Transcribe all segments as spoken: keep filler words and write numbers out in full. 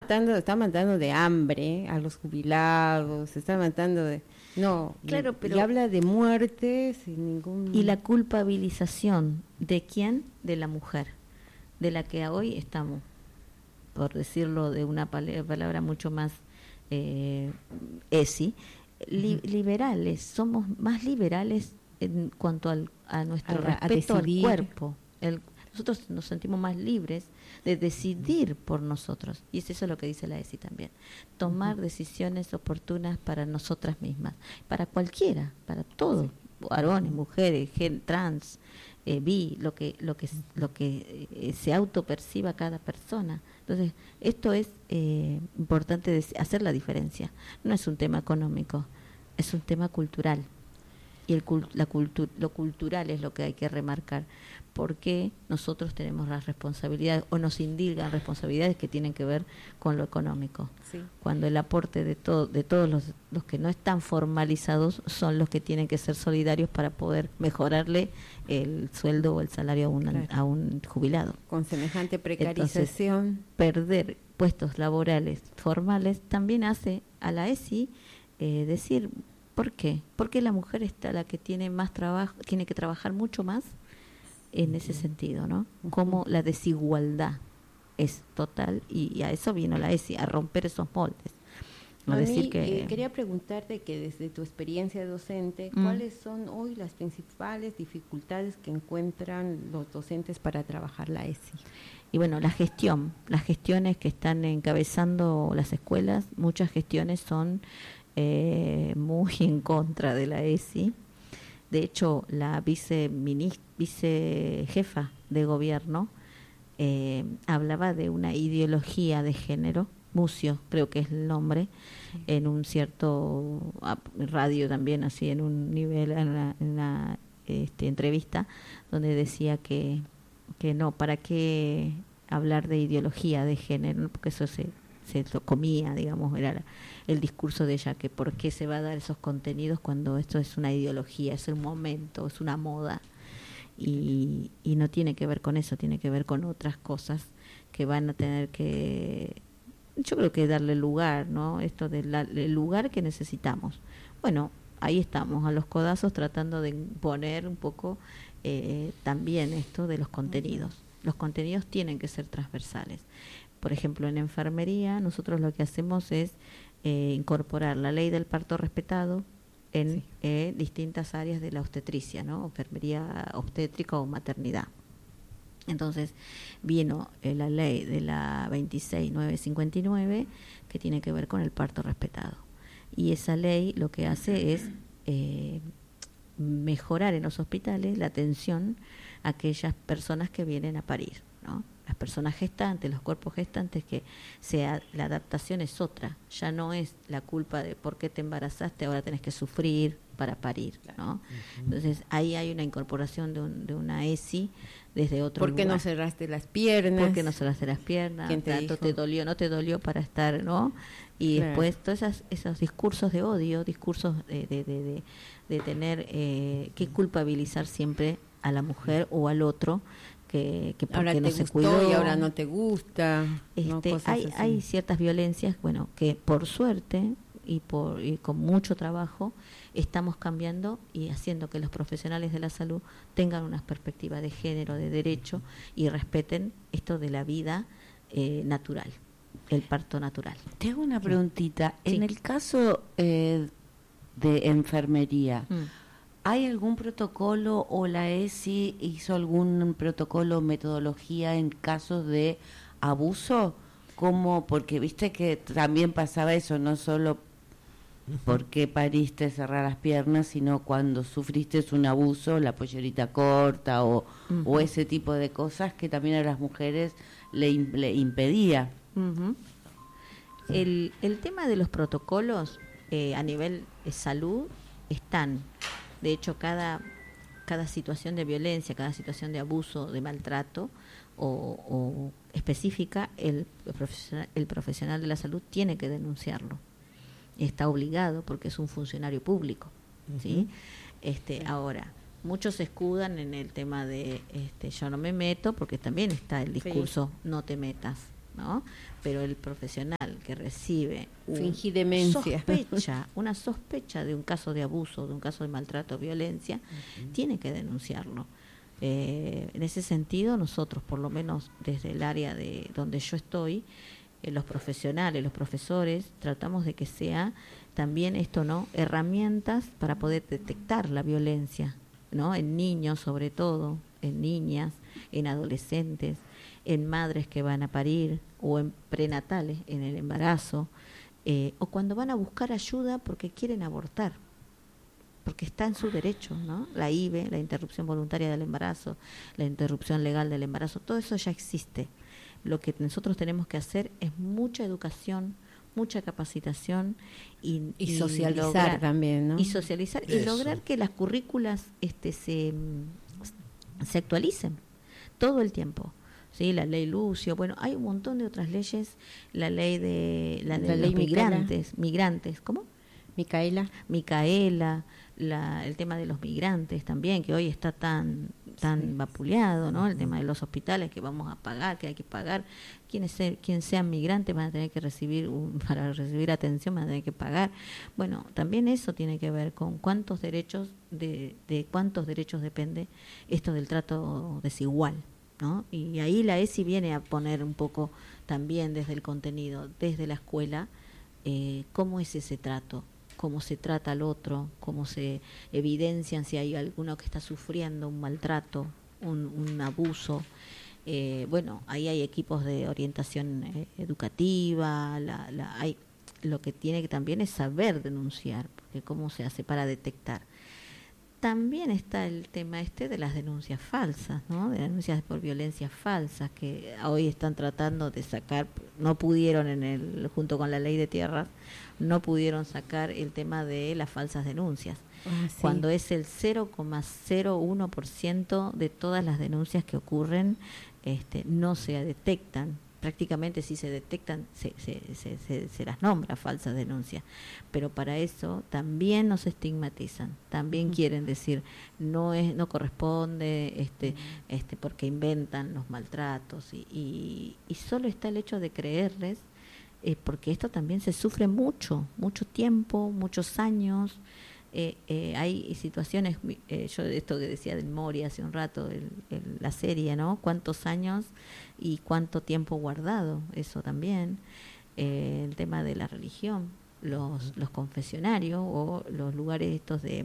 matando, está matando de hambre a los jubilados, se está matando de... No, claro, y, pero y habla de muerte sin ningún... Y la culpabilización, ¿de quién? De la mujer, de la que hoy estamos, por decirlo de una pal- palabra mucho más eh, esi, li- uh-huh. liberales, somos más liberales en cuanto al, a nuestro a, respeto a al cuerpo. El, nosotros nos sentimos más libres de decidir por nosotros, y es eso lo que dice la ESI también, tomar uh-huh. decisiones oportunas para nosotras mismas, para cualquiera, para todos, sí. varones, mujeres, gen, trans, eh, bi, lo que lo que lo que eh, se autoperciba cada persona. Entonces, esto es eh, importante de hacer la diferencia. No es un tema económico, es un tema cultural. Y el la cultu- lo cultural es lo que hay que remarcar, porque nosotros tenemos las responsabilidades o nos indilgan responsabilidades que tienen que ver con lo económico. Sí. Cuando el aporte de todo, de todos los, los que no están formalizados son los que tienen que ser solidarios para poder mejorarle el sueldo o el salario a un, claro. a un jubilado. Con semejante precarización. Entonces, perder puestos laborales formales también hace a la ESI eh, decir... ¿Por qué? Porque la mujer está la que tiene más trabajo, tiene que trabajar mucho más en ese sentido, ¿no? Como la desigualdad es total, y a eso vino la ESI, a romper esos moldes. A, a decir mí, que... eh, quería preguntarte que desde tu experiencia docente, mm. ¿cuáles son hoy las principales dificultades que encuentran los docentes para trabajar la ESI? Y bueno, la gestión, las gestiones que están encabezando las escuelas, muchas gestiones son eh, muy en contra de la ESI. De hecho, la vice, vice jefa de gobierno eh, hablaba de una ideología de género, Mucio creo que es el nombre, sí. en un cierto radio también, así en un nivel, en una, en una este, entrevista, donde decía que, que no, ¿para qué hablar de ideología de género? Porque eso se, se lo comía, digamos, era la, el discurso de ella, que por qué se va a dar esos contenidos cuando esto es una ideología, es un momento, es una moda, y, y no tiene que ver con eso, tiene que ver con otras cosas que van a tener que, yo creo que darle lugar, ¿no? Esto del de lugar que necesitamos. Bueno, ahí estamos, a los codazos, tratando de imponer un poco eh, también esto de los contenidos. Los contenidos tienen que ser transversales. Por ejemplo, en enfermería, nosotros lo que hacemos es eh, incorporar la ley del parto respetado en sí. eh, distintas áreas de la obstetricia, ¿no? Enfermería obstétrica o maternidad. Entonces vino eh, la ley de la veintiséis mil novecientos cincuenta y nueve, que tiene que ver con el parto respetado, y esa ley lo que hace es eh, mejorar en los hospitales la atención a aquellas personas que vienen a parir, ¿no? Las personas gestantes, los cuerpos gestantes, que sea, la adaptación es otra, ya no es la culpa de por qué te embarazaste, ahora tenés que sufrir para parir, ¿no? Uh-huh. Entonces ahí hay una incorporación de, un, de una ESI desde otro lugar. ¿Por qué no cerraste las piernas? ¿Por qué no cerraste las piernas? ¿Quién te ¿Tanto dijo? te dolió? ¿No te dolió para estar, no? Y claro. después todos esas, esos discursos de odio, discursos de, de, de, de, de tener eh, que culpabilizar siempre a la mujer o al otro, que, que porque ahora te no se gustó cuidó y ahora no te gusta. Este, no, hay, hay ciertas violencias, bueno, que por suerte y por y con mucho trabajo estamos cambiando y haciendo que los profesionales de la salud tengan una perspectiva de género, de derecho, y respeten esto de la vida eh, natural, el parto natural. Te hago una preguntita. Sí. En el caso eh, de enfermería, mm. ¿hay algún protocolo o la ESI hizo algún protocolo o metodología en casos de abuso? ¿Cómo? Porque viste que también pasaba eso, no solo porque pariste cerrar las piernas, sino cuando sufriste un abuso, la pollerita corta o, uh-huh. o ese tipo de cosas que también a las mujeres le, le impedía. Uh-huh. El, el tema de los protocolos eh, a nivel de salud están. De hecho, cada, cada situación de violencia, cada situación de abuso, de maltrato o, o específica, el profesional, el profesional de la salud tiene que denunciarlo. Está obligado porque es un funcionario público, uh-huh. ¿sí? Este, sí. Ahora, muchos se escudan en el tema de este, yo no me meto, porque también está el discurso sí. no te metas, ¿no? Pero el profesional que recibe fingir demencia, sospecha, una sospecha de un caso de abuso, de un caso de maltrato o violencia, uh-huh. tiene que denunciarlo. Eh, en ese sentido, nosotros, por lo menos desde el área de donde yo estoy, eh, los profesionales, los profesores, tratamos de que sea también esto, ¿no? Herramientas para poder detectar la violencia, ¿no? En niños, sobre todo, en niñas, en adolescentes, en madres que van a parir o en prenatales, en el embarazo, eh, o cuando van a buscar ayuda porque quieren abortar, porque está en su derecho, ¿no? La I V E, la interrupción voluntaria del embarazo, la interrupción legal del embarazo, todo eso ya existe. Lo que nosotros tenemos que hacer es mucha educación, mucha capacitación y, y, y socializar lograr, también, ¿no? Y socializar eso. Y lograr que las currículas este, se, se actualicen todo el tiempo. Sí, la ley Lucio, bueno, hay un montón de otras leyes, la ley de la de la los ley migrantes, Micaela. migrantes, ¿cómo? Micaela. Micaela, la, el tema de los migrantes también, que hoy está tan tan sí. vapuleado, ¿no? El tema de los hospitales que vamos a pagar, que hay que pagar. Quienes se, quien sean migrantes van a tener que recibir, un, para recibir atención van a tener que pagar. Bueno, también eso tiene que ver con cuántos derechos, de, de cuántos derechos depende esto del trato desigual, ¿no? Y ahí la E S I viene a poner un poco también desde el contenido, desde la escuela, eh, cómo es ese trato, cómo se trata al otro, cómo se evidencian si hay alguno que está sufriendo un maltrato, un, un abuso. Eh, bueno, ahí hay equipos de orientación eh, educativa, la, la, hay, lo que tiene que también es saber denunciar, porque cómo se hace para detectar. También está el tema este de las denuncias falsas, ¿no? De denuncias por violencias falsas que hoy están tratando de sacar, no pudieron en el junto con la ley de tierras, no pudieron sacar el tema de las falsas denuncias. Ah, sí. Cuando es el cero coma cero uno por ciento de todas las denuncias que ocurren, este, no se detectan. Prácticamente si se detectan se, se, se, se, se las nombra falsas denuncias, pero para eso también nos estigmatizan, también uh-huh. quieren decir no es no corresponde, este uh-huh. este porque inventan los maltratos y, y, y solo está el hecho de creerles, eh, porque esto también se sufre mucho, mucho tiempo, muchos años. Eh, eh, hay situaciones, eh, yo esto que decía del Mori hace un rato, el, el, la serie, ¿no? Cuántos años y cuánto tiempo guardado, eso también. Eh, el tema de la religión, los, los confesionarios o los lugares estos de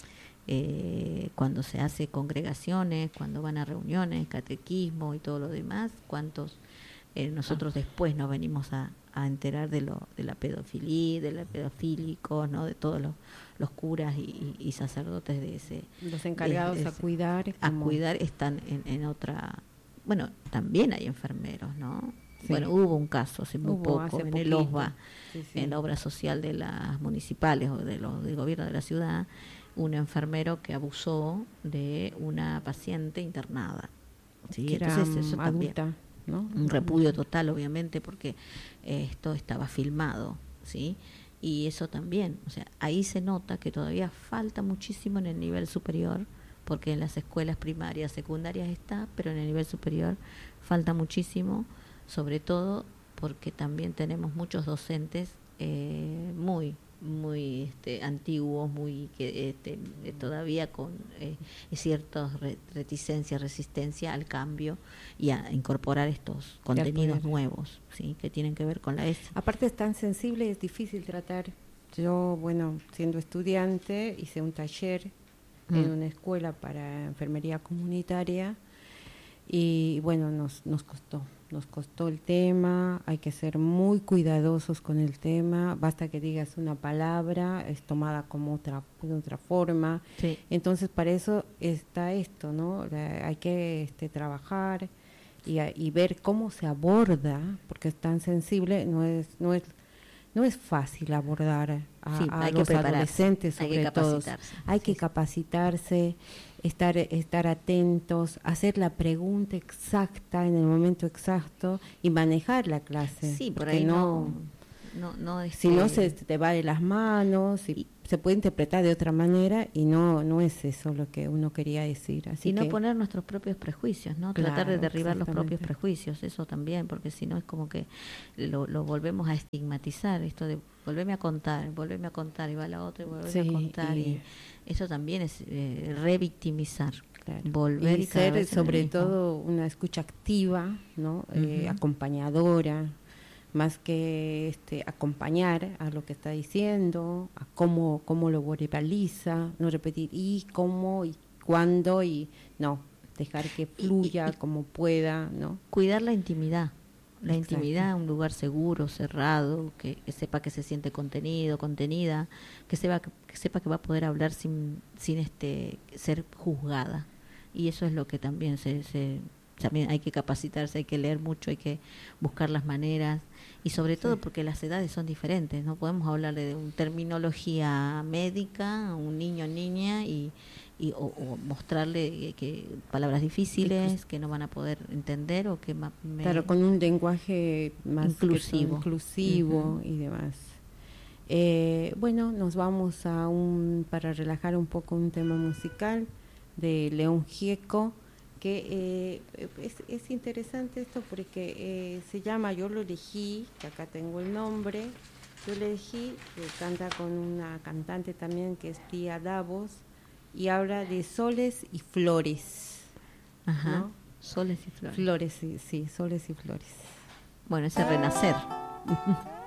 eh, cuando se hace congregaciones, cuando van a reuniones, catequismo y todo lo demás, cuántos eh, nosotros ah. después nos venimos a, a enterar de lo de la pedofilia, de los pedofílicos, ¿no? De todos los los curas y, y sacerdotes de ese los encargados de, de ese, a cuidar a como... cuidar están en, en otra, bueno, también hay enfermeros, ¿no? Sí. Bueno, hubo un caso hace muy hubo, poco hace en poquito. el O S B A, sí, sí. en la obra social de las municipales o de los del gobierno de la ciudad, un enfermero que abusó de una paciente internada. Sí, que entonces era eso adulta, también, ¿no? Un repudio total, obviamente, porque eh, esto estaba filmado, ¿sí? Y eso también, o sea, ahí se nota que todavía falta muchísimo en el nivel superior, porque en las escuelas primarias, secundarias está, pero en el nivel superior falta muchísimo, sobre todo porque también tenemos muchos docentes eh, muy muy este, antiguos, muy que este, todavía con eh, ciertas re- reticencias, resistencia al cambio y a incorporar estos contenidos nuevos, sí, que tienen que ver con la E S I. Aparte es tan sensible, es difícil tratar. Yo, bueno, siendo estudiante, hice un taller mm. en una escuela para enfermería comunitaria y bueno, nos, nos costó. Nos costó el tema, hay que ser muy cuidadosos con el tema, basta que digas una palabra, es tomada como otra, de otra forma. Sí. Entonces, para eso está esto, ¿no? La, hay que este, trabajar y, y ver cómo se aborda, porque es tan sensible, no es no es no es fácil abordar a, sí, a los adolescentes, sobre hay todo. Hay que capacitarse, estar estar atentos, hacer la pregunta exacta en el momento exacto y manejar la clase. Sí, por ahí no, no, no es si que... no se te va de las manos y se puede interpretar de otra manera y no no es eso lo que uno quería decir. Así y no que, poner nuestros propios prejuicios, ¿no? Claro, Tratar de derribar los propios exactamente. prejuicios, eso también, porque si no es como que lo, lo volvemos a estigmatizar, esto de volverme a contar, volverme a contar, y va la otra y volverme Sí, a contar, y, y- eso también es eh, revictimizar, Claro. volver y, y cada ser vez en el sobre mismo. todo una escucha activa, ¿no? Eh, Ujú. acompañadora, más que este acompañar a lo que está diciendo, a cómo cómo lo verbaliza, no repetir y cómo y cuándo y no, dejar que fluya y- y- como pueda, ¿no? Cuidar la intimidad, la Exacto. intimidad, un lugar seguro, cerrado, que, que sepa que se siente contenido, contenida, que sepa que, que sepa que va a poder hablar sin sin este ser juzgada. Y eso es lo que también se, se también hay que capacitarse, hay que leer mucho, hay que buscar las maneras, y sobre todo Sí. porque las edades son diferentes, no podemos hablarle de una terminología médica a un niño o niña y y o, o mostrarle que palabras difíciles que no van a poder entender o que ma- me- Claro, con un lenguaje más que todo Inclusivo. inclusivo Ujú. y demás. Eh, bueno, nos vamos a un, para relajar un poco, un tema musical de León Gieco, que eh, es, es interesante esto porque eh, se llama, yo lo elegí, que acá tengo el nombre, yo lo elegí, que canta con una cantante también que es Tía Davos, y habla de soles y flores, Ajá, ¿no? soles y flores. Flores, sí, sí, soles y flores. Bueno, ese renacer.